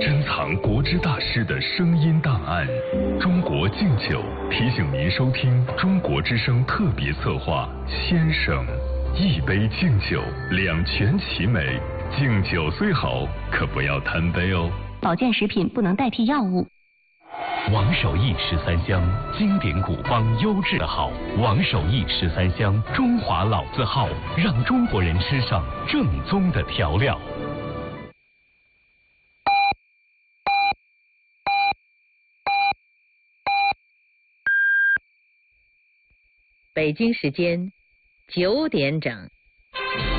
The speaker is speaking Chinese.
珍藏国之大师的声音档案。中国敬酒提醒您收听中国之声特别策划《先生》，一杯敬酒，两全其美。敬酒虽好，可不要贪杯哦。 保健食品不能代替药物。 王守义13香，经典古方，优质的好。王守义13香，中华老字号，让中国人吃上正宗的调料。 北京时间9点整。